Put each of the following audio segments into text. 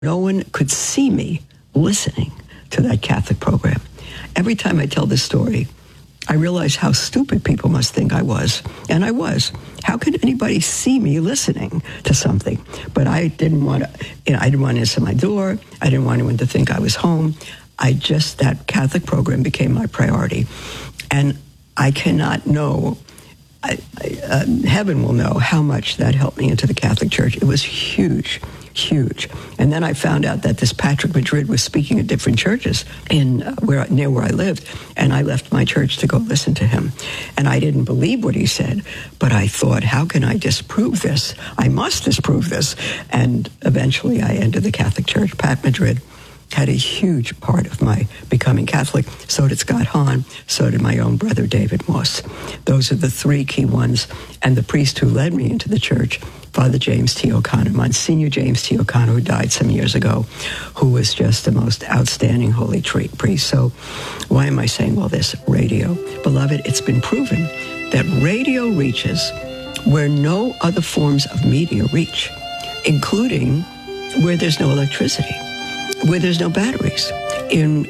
No one could see me listening to that Catholic program. Every time I tell this story, I realize how stupid people must think I was. And I was. How could anybody see me listening to something? But I didn't want to, I didn't want to answer my door. I didn't want anyone to think I was home. That Catholic program became my priority. And I cannot know, heaven will know how much that helped me into the Catholic Church. It was huge. Huge. And then I found out that this Patrick Madrid was speaking at different churches near where I lived, and I left my church to go listen to him. And I didn't believe what he said, but I thought, how can I disprove this? I must disprove this. And eventually I entered the Catholic Church. Pat Madrid had a huge part of my becoming Catholic. So did Scott Hahn. So did my own brother, David Moss. Those are the three key ones. And the priest who led me into the church, Father James T. O'Connor, Monsignor James T. O'Connor, who died some years ago, who was just the most outstanding holy priest. So why am I saying all this? Radio. Beloved, it's been proven that radio reaches where no other forms of media reach, including where there's no electricity, where there's no batteries, in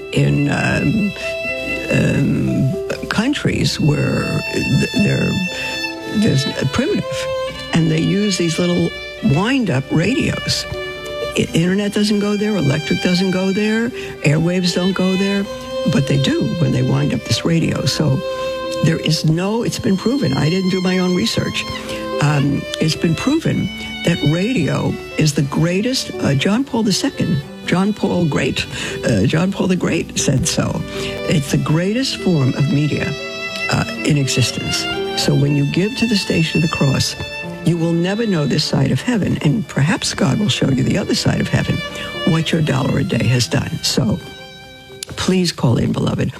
countries where there's primitive, and they use these little wind-up radios. Internet doesn't go there, electric doesn't go there, airwaves don't go there, but they do when they wind up this radio. So it's been proven. I didn't do my own research. It's been proven that radio is the greatest. John Paul the Great said so. It's the greatest form of media in existence. So when you give to the Station of the Cross, you will never know this side of heaven, and perhaps God will show you the other side of heaven, what your dollar a day has done. So please call in, beloved.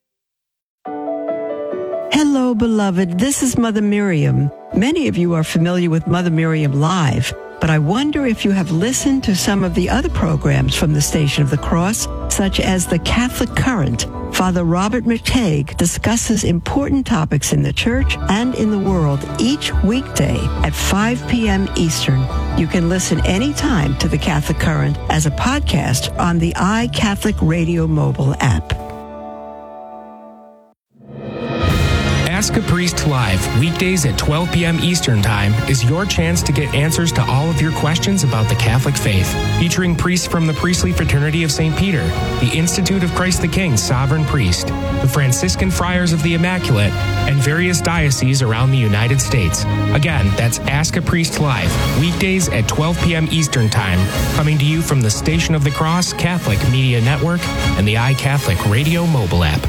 Hello, beloved. This is Mother Miriam. Many of you are familiar with Mother Miriam Live, but I wonder if you have listened to some of the other programs from the Station of the Cross, such as the Catholic Current. Father Robert McTague discusses important topics in the church and in the world each weekday at 5 p.m. Eastern. You can listen anytime to the Catholic Current as a podcast on the iCatholic Radio mobile app. Ask a Priest Live, weekdays at 12 p.m. Eastern Time, is your chance to get answers to all of your questions about the Catholic faith. Featuring priests from the Priestly Fraternity of St. Peter, the Institute of Christ the King Sovereign Priest, the Franciscan Friars of the Immaculate, and various dioceses around the United States. Again, that's Ask a Priest Live, weekdays at 12 p.m. Eastern Time, coming to you from the Station of the Cross Catholic Media Network and the iCatholic Radio mobile app.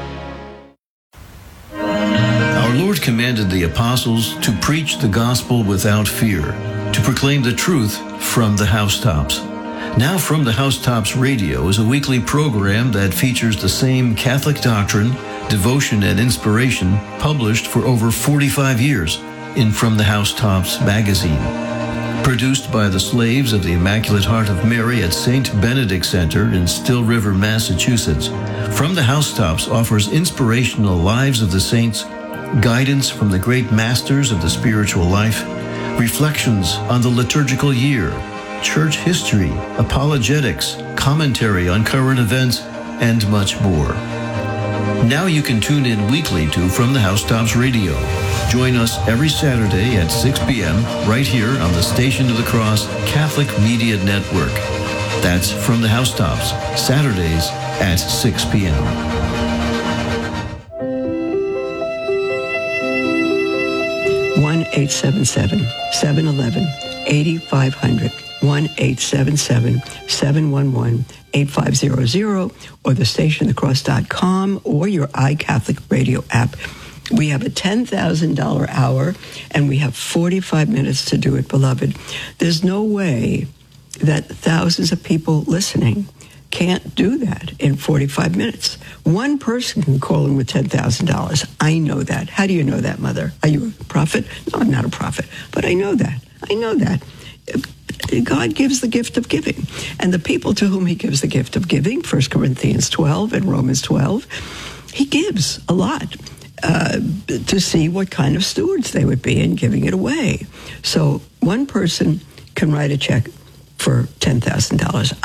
Our Lord commanded the apostles to preach the gospel without fear, to proclaim the truth from the housetops. Now From the Housetops Radio is a weekly program that features the same Catholic doctrine, devotion, and inspiration published for over 45 years in From the Housetops magazine. Produced by the slaves of the Immaculate Heart of Mary at St. Benedict Center in Still River, Massachusetts, From the Housetops offers inspirational lives of the saints, guidance from the great masters of the spiritual life, reflections on the liturgical year, church history, apologetics, commentary on current events, and much more. Now you can tune in weekly to From the Housetops Radio. Join us every Saturday at 6 p.m. right here on the Station of the Cross Catholic Media Network. That's From the Housetops, Saturdays at 6 p.m. 1-877-711-8500, 1-877-711-8500, or thestationofthecross.com, or your iCatholic Radio app. We have a $10,000 hour, and we have 45 minutes to do it, beloved. There's no way that thousands of people listening can't do that in 45 minutes. One person can call in with $10,000. I know that. How do you know that, Mother? Are you a prophet? No, I'm not a prophet, but I know that. I know that. God gives the gift of giving. And the people to whom he gives the gift of giving, 1 Corinthians 12 and Romans 12, he gives a lot to see what kind of stewards they would be in giving it away. So one person can write a check for $10,000.